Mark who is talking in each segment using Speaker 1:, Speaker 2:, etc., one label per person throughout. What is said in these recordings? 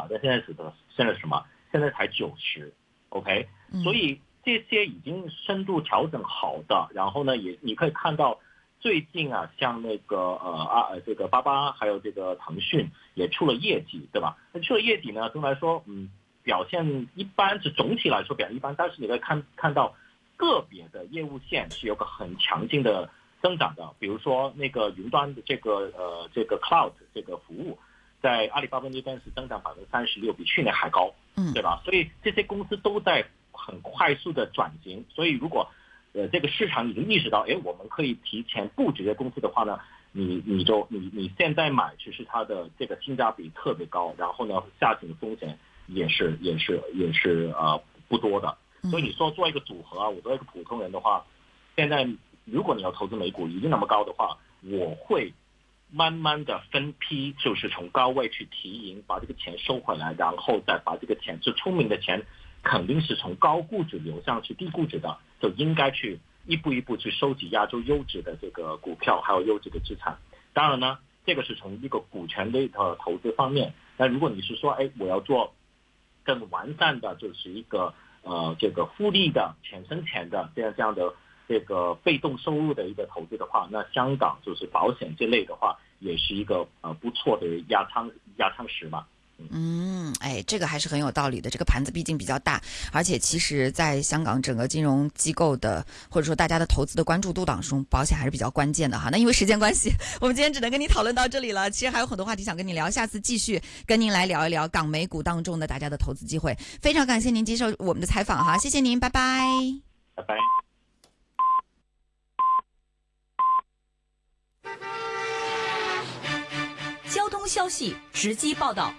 Speaker 1: 但现在是什么？现在才90，OK，所以这些已经深度调整好的，然后呢，也你可以看到最近啊，像那个这个88还有这个腾讯也出了业绩，对吧？那出了业绩呢，总的来说，表现一般，是总体来说表现一般，但是你可以看到个别的业务线是有个很强劲的增长的，比如说那个云端的这个 cloud 这个服务，在阿里巴巴那边是增长36%，比去年还高，对吧？所以这些公司都在很快速的转型，所以如果这个市场已经意识到，我们可以提前布局这些公司的话呢，你现在买，其实它的这个性价比特别高，然后呢，下行风险也是不多的。所以你说做一个组合啊，我作为一个普通人的话，现在如果你要投资美股已经那么高的话，我会慢慢的分批，就是从高位去提盈，把这个钱收回来，然后再把这个钱，就聪明的钱肯定是从高估值流向去低估值的，就应该去一步一步去收集亚洲优质的这个股票，还有优质的资产。当然呢，这个是从一个股权的投资方面。那如果你是说，我要做更完善的，就是一个这个复利的、钱生钱的这样的这个被动收入的一个投资的话，那香港就是保险这类的话，也是一个不错的压舱石嘛。
Speaker 2: 这个还是很有道理的。这个盘子毕竟比较大，而且其实在香港整个金融机构的或者说大家的投资的关注度当中，保险还是比较关键的哈。那因为时间关系，我们今天只能跟你讨论到这里了。其实还有很多话题想跟你聊，下次继续跟您来聊一聊港美股当中的大家的投资机会。非常感谢您接受我们的采访哈，谢谢您，拜拜。
Speaker 1: 拜拜。
Speaker 3: 交通消息直击报道。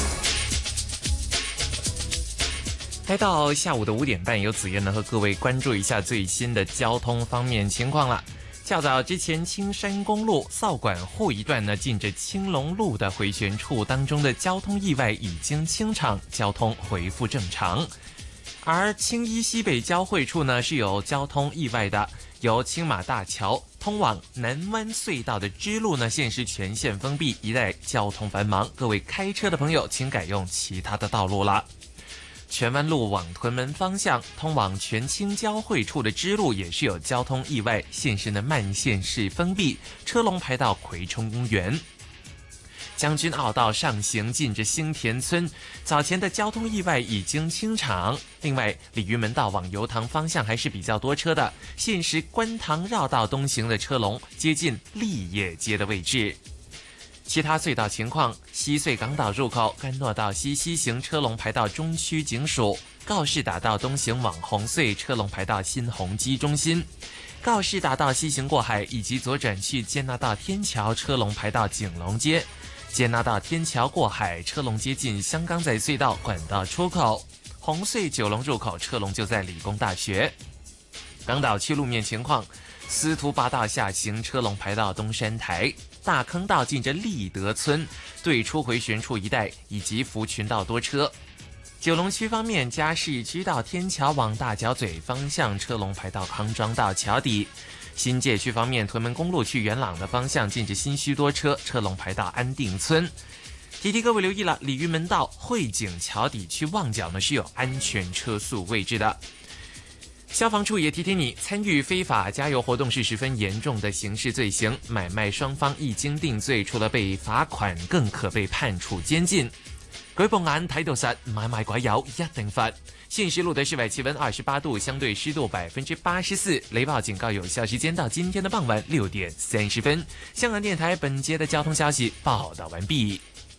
Speaker 4: 来到下午的5点半，由子燕呢和各位关注一下最新的交通方面情况了。较早之前，青山公路扫管后一段呢，近着青龙路的回旋处当中的交通意外已经清场，交通恢复正常。而青衣西北交汇处呢是有交通意外的，由青马大桥通往南湾隧道的支路呢现时全线封闭，一带交通繁忙，各位开车的朋友请改用其他的道路了。荃湾路往屯门方向通往荃青交汇处的支路也是有交通意外，现时呢慢线式封闭，车龙排到葵冲公园。将军澳道上行近着兴田村，早前的交通意外已经清场。另外，鲤鱼门道往油塘方向还是比较多车的，现时观塘绕道东行的车龙接近立业街的位置。其他隧道情况，西隧港岛入口干诺道西行车龙排到中区警署，告士打道东行往红隧车龙排到新鸿基中心，告士打道西行过海以及左转去坚拿道天桥车龙排到景隆街，坚拿道天桥过海车龙接近香港仔隧道管道出口，红隧九龙入口车龙就在理工大学。港岛区路面情况，司徒拔道下行车龙排到东山台，大坑道近着立德村对出回旋处一带以及福群道多车。九龙区方面，嘉士居道天桥往大角咀方向车龙排到康庄道桥底。新界区方面，屯门公路去元朗的方向近着新墟多车，车龙排到安定村。提提各位留意了，鲤鱼门道汇景桥底去旺角呢是有安全车速位置的。消防处也提提你，参与非法加油活动是十分严重的刑事罪行，买卖双方一经定罪，除了被罚款，更可被判处监禁。舉報眼睇到實，買賣鬼油一定罰。現時錄的室外氣溫28度，相對濕度84%，雷暴警告有效時間到今天的傍晚6點30分。香港電台本節的交通消息報道完畢。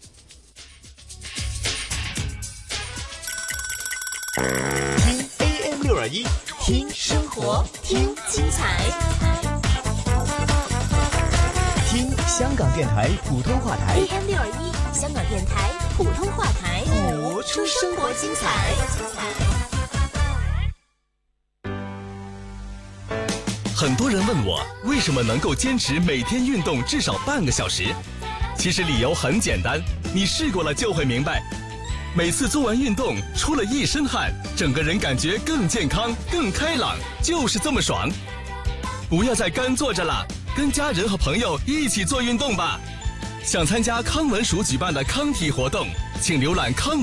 Speaker 5: 聽 AM621，聽生活，聽精彩，聽香港電台普通話台
Speaker 3: AM621，香港電台普通話台，
Speaker 5: 播出生活精彩。很多人问我为什么能够坚持每天运动至少半个小时，其实理由很简单，你试过了就会明白。每次做完运动出了一身汗，整个人感觉更健康更开朗，就是这么爽。不要再干坐着了，跟家人和朋友一起做运动吧。想参加康文署举办的康体活动，请浏览康